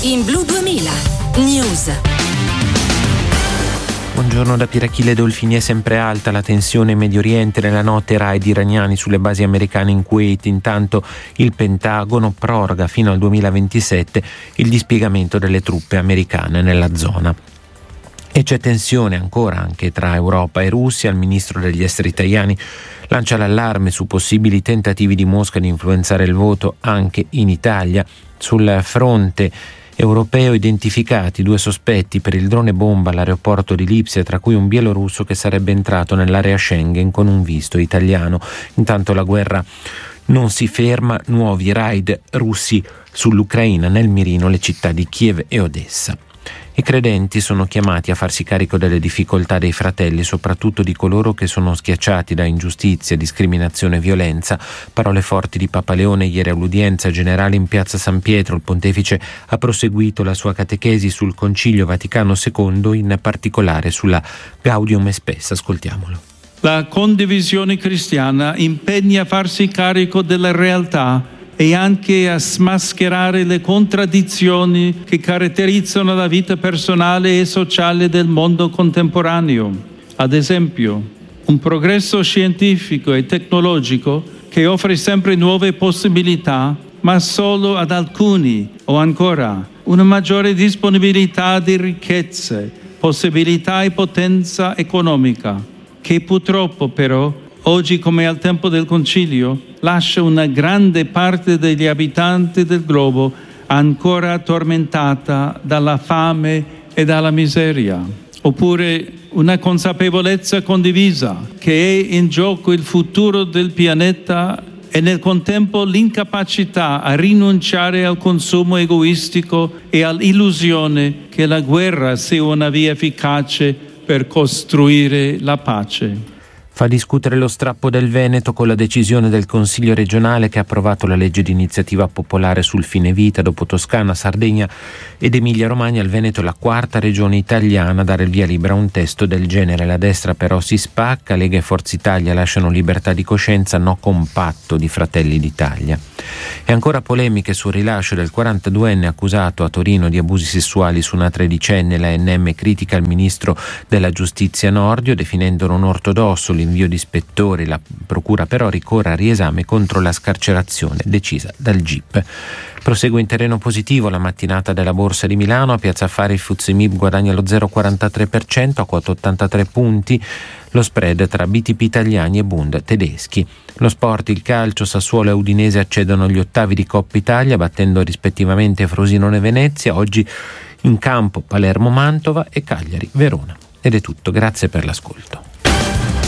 in Blu 2000 News. Buongiorno da Pirachille Dolfini. È sempre alta la tensione in Medio Oriente. Nella notte raid iraniani sulle basi americane in Kuwait. Intanto il Pentagono proroga fino al 2027 il dispiegamento delle truppe americane nella zona. E c'è tensione ancora anche tra Europa e Russia. Il ministro degli esteri Tajani lancia l'allarme su possibili tentativi di Mosca di influenzare il voto anche in Italia. Sul fronte europeo identificati 2 sospetti per il drone bomba all'aeroporto di Lipsia, tra cui un bielorusso che sarebbe entrato nell'area Schengen con un visto italiano. Intanto la guerra non si ferma, nuovi raid russi sull'Ucraina, nel mirino le città di Kiev e Odessa. I credenti sono chiamati a farsi carico delle difficoltà dei fratelli, soprattutto di coloro che sono schiacciati da ingiustizia, discriminazione e violenza. Parole forti di Papa Leone ieri all'udienza generale in piazza San Pietro. Il pontefice ha proseguito la sua catechesi sul Concilio Vaticano II, in particolare sulla Gaudium et Spes. Ascoltiamolo. La condivisione cristiana impegna a farsi carico della realtà e anche a smascherare le contraddizioni che caratterizzano la vita personale e sociale del mondo contemporaneo. Ad esempio, un progresso scientifico e tecnologico che offre sempre nuove possibilità, ma solo ad alcuni, o ancora una maggiore disponibilità di ricchezze, possibilità e potenza economica, che purtroppo però oggi, come al tempo del Concilio, lascia una grande parte degli abitanti del globo ancora tormentata dalla fame e dalla miseria. Oppure una consapevolezza condivisa che è in gioco il futuro del pianeta e nel contempo l'incapacità a rinunciare al consumo egoistico e all'illusione che la guerra sia una via efficace per costruire la pace. Fa discutere lo strappo del Veneto con la decisione del Consiglio regionale che ha approvato la legge di iniziativa popolare sul fine vita. Dopo Toscana, Sardegna ed Emilia-Romagna, il Veneto è la 4ª regione italiana a dare il via libera a un testo del genere. La destra però si spacca, Lega e Forza Italia lasciano libertà di coscienza, no compatto di Fratelli d'Italia. E ancora polemiche sul rilascio del 42enne accusato a Torino di abusi sessuali su una 13enne. L'ANM critica il ministro della giustizia Nordio definendo non ortodosso l'invio di ispettori. La procura però ricorre a riesame contro la scarcerazione decisa dal GIP. Prosegue in terreno positivo la mattinata della Borsa di Milano. A Piazza Affari il FTSE MIB guadagna lo 0,43% a quota 83 punti. Lo spread tra BTP italiani e Bund tedeschi. Lo sport, il calcio, Sassuolo e Udinese accedono agli ottavi di Coppa Italia battendo rispettivamente Frosinone e Venezia. Oggi in campo Palermo-Mantova e Cagliari-Verona. Ed è tutto, grazie per l'ascolto.